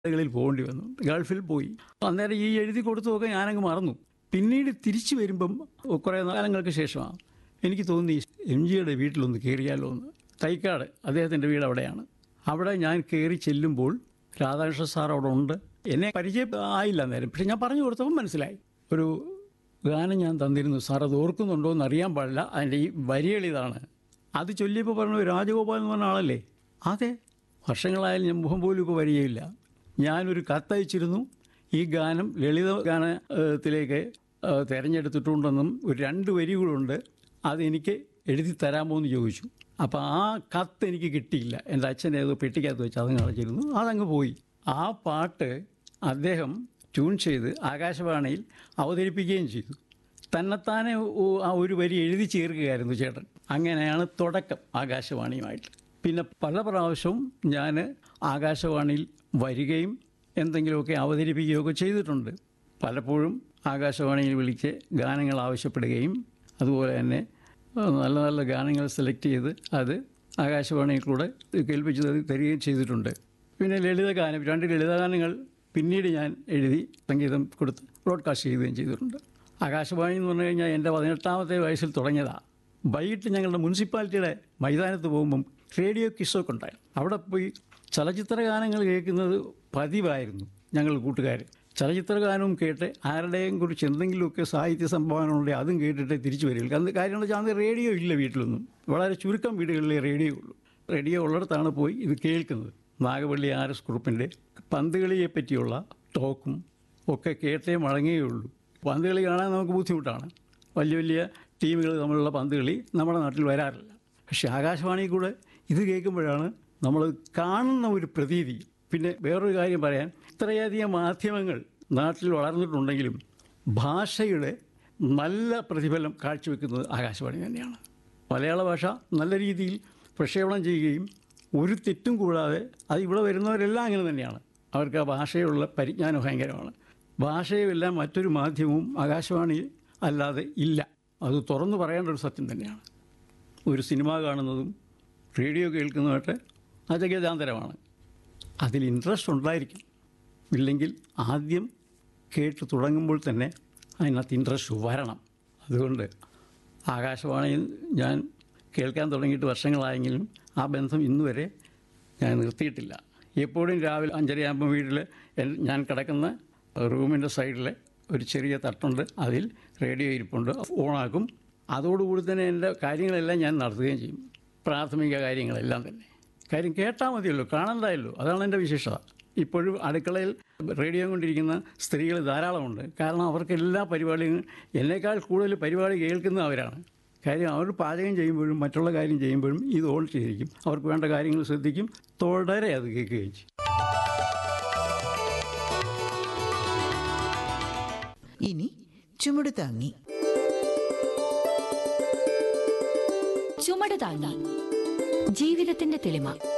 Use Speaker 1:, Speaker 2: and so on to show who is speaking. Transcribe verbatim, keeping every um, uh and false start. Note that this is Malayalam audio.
Speaker 1: കളിൽ പോകേണ്ടി വന്നു. ഗൾഫിൽ പോയി. അന്നേരം ഈ എഴുതി കൊടുത്തതൊക്കെ ഞാനങ്ങ് മറന്നു. പിന്നീട് തിരിച്ചു വരുമ്പം കുറേ കാലങ്ങൾക്ക് ശേഷമാണ് എനിക്ക് തോന്നി എം ജിയുടെ വീട്ടിലൊന്ന് കയറിയാലോ എന്ന്. തൈക്കാട് അദ്ദേഹത്തിൻ്റെ വീട് അവിടെയാണ്. അവിടെ ഞാൻ കയറി ചെല്ലുമ്പോൾ രാധാകൃഷ്ണ സാർ അവിടെ ഉണ്ട്. എന്നെ പരിചയം ആയില്ല അന്നേരം, പക്ഷെ ഞാൻ പറഞ്ഞു കൊടുത്തപ്പോൾ മനസ്സിലായി. ഒരു ഗാനം ഞാൻ തന്നിരുന്നു, സാർ അത് ഓർക്കുന്നുണ്ടോ എന്ന് അറിയാൻ പാടില്ല, അതിൻ്റെ ഈ വരികളിതാണ്. അത് ചൊല്ലിയപ്പോൾ പറഞ്ഞു, രാജഗോപാൽ എന്ന് പറഞ്ഞ ആളല്ലേ? അതെ, വർഷങ്ങളായാലും ഞാൻ മുഖം പോലും ഇപ്പോൾ വരികയില്ല. ഞാനൊരു കത്തയച്ചിരുന്നു, ഈ ഗാനം ലളിത ഗാനത്തിലേക്ക് തിരഞ്ഞെടുത്തിട്ടുണ്ടെന്നും ഒരു രണ്ട് വരികളുണ്ട്, അതെനിക്ക് എഴുതി തരാമോ എന്ന് ചോദിച്ചു. അപ്പോൾ ആ കത്ത് എനിക്ക് കിട്ടിയില്ല. എൻ്റെ അച്ഛൻ ഏതോ പെട്ടിക്കകത്ത് വെച്ച് അതങ്ങ് അടച്ചിരുന്നു, അതങ്ങ് പോയി. ആ പാട്ട് അദ്ദേഹം ട്യൂൺ ചെയ്ത് ആകാശവാണിയിൽ അവതരിപ്പിക്കുകയും ചെയ്തു. തന്നെത്താനെ ആ ഒരു വരി എഴുതി ചേർക്കുകയായിരുന്നു ചേട്ടൻ. അങ്ങനെയാണ് തുടക്കം ആകാശവാണിയുമായിട്ട്. പിന്നെ പല പ്രാവശ്യവും ഞാൻ ആകാശവാണിയിൽ വരികയും എന്തെങ്കിലുമൊക്കെ അവതരിപ്പിക്കുകയൊക്കെ ചെയ്തിട്ടുണ്ട്. പലപ്പോഴും ആകാശവാണിയിൽ വിളിച്ച് ഗാനങ്ങൾ ആവശ്യപ്പെടുകയും അതുപോലെ തന്നെ നല്ല നല്ല ഗാനങ്ങൾ സെലക്ട് ചെയ്ത് അത് ആകാശവാണിയിൽ കൂടെ കേൾപ്പിച്ച് തരികയും ചെയ്തിട്ടുണ്ട്. പിന്നെ ലളിതഗാനം, രണ്ട് ലളിതഗാനങ്ങൾ പിന്നീട് ഞാൻ എഴുതി സംഗീതം കൊടുത്ത് ബ്രോഡ്കാസ്റ്റ് ചെയ്യുകയും ചെയ്തിട്ടുണ്ട്. ആകാശവാണി എന്ന് പറഞ്ഞു കഴിഞ്ഞാൽ എൻ്റെ പതിനെട്ടാമത്തെ വയസ്സിൽ തുടങ്ങിയതാണ്. വൈകിട്ട് ഞങ്ങളുടെ മുനിസിപ്പാലിറ്റിയുടെ മൈതാനത്ത് പോകുമ്പം റേഡിയോ കിസ്സൊക്കെ ഉണ്ടായിരുന്നു. അവിടെ പോയി ചലച്ചിത്ര ഗാനങ്ങൾ കേൾക്കുന്നത് പതിവായിരുന്നു. ഞങ്ങൾ കൂട്ടുകാർ ചലച്ചിത്ര ഗാനവും കേട്ട് ആരുടെയും കുറിച്ച് എന്തെങ്കിലുമൊക്കെ സാഹിത്യ സംഭാവന ഉണ്ടെങ്കിൽ അതും കേട്ടിട്ട് തിരിച്ചു വരികയുള്ളൂ. കാരണം കാര്യം എന്ന് വെച്ചാൽ അന്ന് റേഡിയോ ഇല്ല വീട്ടിലൊന്നും. വളരെ ചുരുക്കം വീടുകളിലെ റേഡിയോ ഉള്ളൂ. റേഡിയോ ഉള്ളിടത്താണ് പോയി ഇത് കേൾക്കുന്നത്. നാഗവള്ളി ആർ എസ് കുറുപ്പിൻ്റെ പന്തുകളിയെ പറ്റിയുള്ള ടോക്കും ഒക്കെ കേട്ടേ മടങ്ങുകയുള്ളൂ. പന്തുകളി കാണാൻ നമുക്ക് ബുദ്ധിമുട്ടാണ്. വലിയ വലിയ ടീമുകൾ തമ്മിലുള്ള പന്തുകളി നമ്മുടെ നാട്ടിൽ വരാറില്ല. പക്ഷേ ആകാശവാണിയിൽ കൂടെ ഇത് കേൾക്കുമ്പോഴാണ് നമ്മൾ കാണുന്ന ഒരു പ്രതീതി. പിന്നെ വേറൊരു കാര്യം പറയാൻ, ഇത്രയധികം മാധ്യമങ്ങൾ നാട്ടിൽ വളർന്നിട്ടുണ്ടെങ്കിലും ഭാഷയുടെ നല്ല പ്രതിഫലം കാഴ്ചവെക്കുന്നത് ആകാശവാണി തന്നെയാണ്. മലയാള ഭാഷ നല്ല രീതിയിൽ പ്രക്ഷേപണം ചെയ്യുകയും ഒരു തെറ്റും കൂടാതെ, അത് ഇവിടെ വരുന്നവരെല്ലാം അങ്ങനെ തന്നെയാണ്. അവർക്ക് ആ ഭാഷയുള്ള പരിജ്ഞാനം ഭയങ്കരമാണ്. ഭാഷയുമെല്ലാം മറ്റൊരു മാധ്യമവും ആകാശവാണി അല്ലാതെ ഇല്ല. അത് തുറന്നു പറയേണ്ട ഒരു സത്യം തന്നെയാണ്. ഒരു സിനിമ കാണുന്നതും റേഡിയോ കേൾക്കുന്നതുമായിട്ട് അജഗജാന്തരമാണ്. അതിൽ ഇൻട്രസ്റ്റ് ഉണ്ടായിരിക്കും. ഇല്ലെങ്കിൽ ആദ്യം കേട്ട് തുടങ്ങുമ്പോൾ തന്നെ അതിനകത്ത് ഇൻട്രസ്റ്റ് വരണം. അതുകൊണ്ട് ആകാശവാണിയിൽ ഞാൻ കേൾക്കാൻ തുടങ്ങിയിട്ട് വർഷങ്ങളായെങ്കിലും ആ ബന്ധം ഇന്നുവരെ ഞാൻ നിർത്തിയിട്ടില്ല. എപ്പോഴും രാവിലെ അഞ്ചരയാകുമ്പോൾ വീട്ടിൽ ഞാൻ കിടക്കുന്ന റൂമിൻ്റെ സൈഡിൽ ഒരു ചെറിയ തട്ടുണ്ട്, അതിൽ റേഡിയോ ഇരിപ്പുണ്ട്, ഓണാക്കും. അതോടുകൂടി തന്നെ എൻ്റെ കാര്യങ്ങളെല്ലാം ഞാൻ നടത്തുകയും ചെയ്യും. പ്രാഥമിക കാര്യങ്ങളെല്ലാം തന്നെ. കാര്യം കേട്ടാൽ മതിയല്ലോ, കാണണ്ടായല്ലോ. അതാണ് എൻ്റെ വിശേഷത. ഇപ്പോഴും അടുക്കളയിൽ റേഡിയോ കൊണ്ടിരിക്കുന്ന സ്ത്രീകൾ ധാരാളമുണ്ട്. കാരണം അവർക്ക് എല്ലാ പരിപാടിയും എന്നേക്കാൾ കൂടുതൽ പരിപാടി കേൾക്കുന്ന അവരാണ്. കാര്യം അവർ പാചകം ചെയ്യുമ്പോഴും മറ്റുള്ള കാര്യം ചെയ്യുമ്പോഴും ഇത് ഓൺ ചെയ്തിരിക്കും. അവർക്ക് വേണ്ട കാര്യങ്ങൾ ശ്രദ്ധിക്കും, തുടരെ അത് കേൾക്കുകയും ചെയ്യും.
Speaker 2: ഇനി ചുമട് താങ്ങി.
Speaker 3: ചുമട് താങ്ങി, ജീവിതത്തിന്റെ തെളിമ.